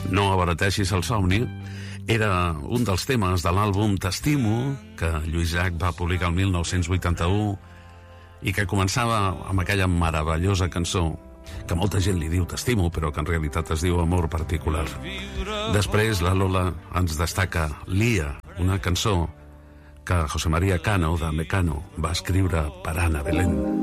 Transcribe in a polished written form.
No abarateixis el somni era un dels temes de l'àlbum T'estimo, que Lluís Llach va publicar el 1981 i que començava amb aquella meravellosa cançó que molta gent li diu T'estimo, però que en realitat es diu Amor particular. Després la Lola ens destaca Lía, una cançó que José María Cano de Mecano va escriure per Ana Belén.